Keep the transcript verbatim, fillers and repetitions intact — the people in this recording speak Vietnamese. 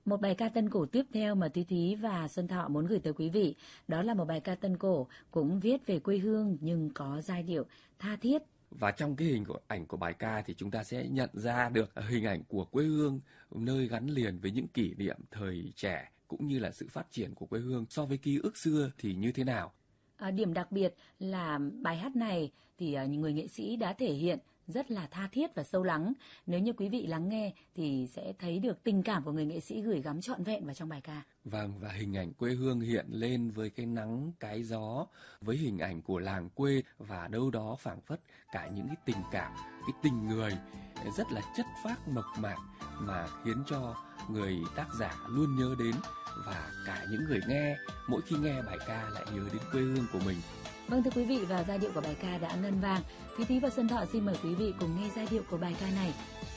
Một bài ca tân cổ tiếp theo mà Thúy Thúy và Xuân Thọ muốn gửi tới quý vị, đó là một bài ca tân cổ cũng viết về quê hương nhưng có giai điệu tha thiết. Và trong cái hình ảnh của bài ca thì chúng ta sẽ nhận ra được hình ảnh của quê hương, nơi gắn liền với những kỷ niệm thời trẻ cũng như là sự phát triển của quê hương so với ký ức xưa thì như thế nào. À, điểm đặc biệt là bài hát này thì uh, người nghệ sĩ đã thể hiện rất là tha thiết và sâu lắng. Nếu như quý vị lắng nghe thì sẽ thấy được tình cảm của người nghệ sĩ gửi gắm trọn vẹn vào trong bài ca. Vâng, và hình ảnh quê hương hiện lên với cái nắng, cái gió, với hình ảnh của làng quê và đâu đó phảng phất cả những cái tình cảm, cái tình người rất là chất phác mộc mạc mà khiến cho người tác giả luôn nhớ đến, và cả những người nghe mỗi khi nghe bài ca lại nhớ đến quê hương của mình. Vâng, thưa quý vị, và giai điệu của bài ca đã ngân vang. Thúy Thúy và Xuân Thọ xin mời quý vị cùng nghe giai điệu của bài ca này.